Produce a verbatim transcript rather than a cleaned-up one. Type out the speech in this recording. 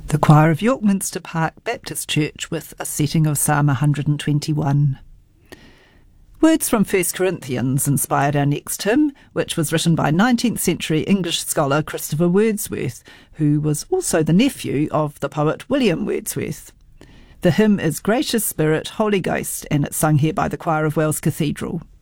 The choir of York Minster Park Baptist Church with a setting of Psalm one hundred twenty-one. Words from First Corinthians inspired our next hymn, which was written by nineteenth century English scholar Christopher Wordsworth, who was also the nephew of the poet William Wordsworth. The hymn is Gracious Spirit, Holy Ghost, and it's sung here by the choir of Wells Cathedral.